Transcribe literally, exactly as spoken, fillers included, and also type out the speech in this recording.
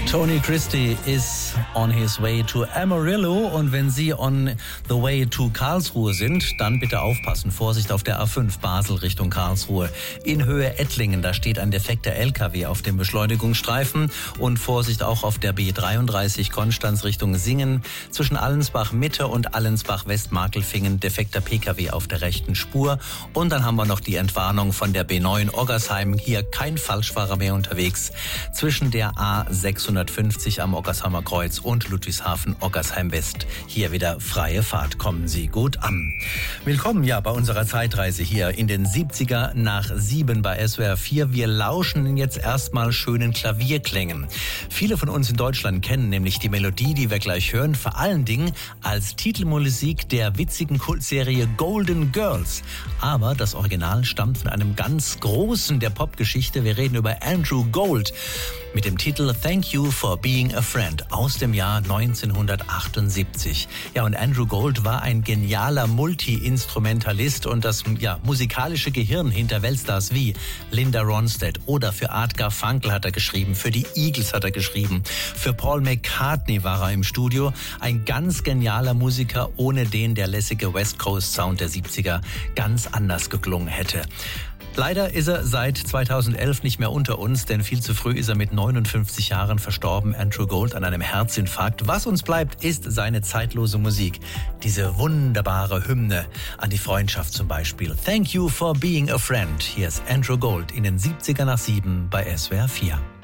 Tony Christie is on his way to Amarillo, und wenn Sie on the way to Karlsruhe sind, dann bitte aufpassen. Vorsicht auf der A fünf Basel Richtung Karlsruhe. In Höhe Ettlingen, da steht ein defekter L K W auf dem Beschleunigungsstreifen, und Vorsicht auch auf der B dreiunddreißig Konstanz Richtung Singen. Zwischen Allensbach Mitte und Allensbach Westmarkelfingen defekter P K W auf der rechten Spur. Und dann haben wir noch die Entwarnung von der B neun Oggersheim. Hier kein Falschfahrer mehr unterwegs. Zwischen der A sechshundertfünfzig am Oggersheimer Kreuz und Ludwigshafen Oggersheim West. Hier wieder freie Fahrt. Kommen Sie gut an. Willkommen ja bei unserer Zeitreise hier in den siebziger nach sieben bei S W R vier. Wir lauschen jetzt erstmal schönen Klavierklängen. Viele von uns in Deutschland kennen nämlich die Melodie, die wir gleich hören, vor allen Dingen als Titelmusik der witzigen Kultserie Golden Girls. Aber das Original stammt von einem ganz Großen der Popgeschichte. Wir reden über Andrew Gold mit dem Titel Thank You for Being a Friend aus dem Jahr neunzehnhundertachtundsiebzig. Ja, und Andrew Gold war ein genialer Multi-Instrumentalist, und das ja, musikalische Gehirn hinter Weltstars wie Linda Ronstadt oder für Art Garfunkel hat er geschrieben, für die Eagles hat er geschrieben, für Paul McCartney war er im Studio. Ein ganz genialer Musiker, ohne den der lässige West Coast Sound der siebziger ganz anders geklungen hätte. Leider ist er seit zweitausendelf nicht mehr unter uns, denn viel zu früh ist er mit neunundfünfzig Jahren verstorben, Andrew Gold, an einem Herzinfarkt. Was uns bleibt, ist seine zeitlose Musik. Diese wunderbare Hymne an die Freundschaft zum Beispiel. Thank you for being a friend. Hier ist Andrew Gold in den siebziger nach sieben bei S W R vier.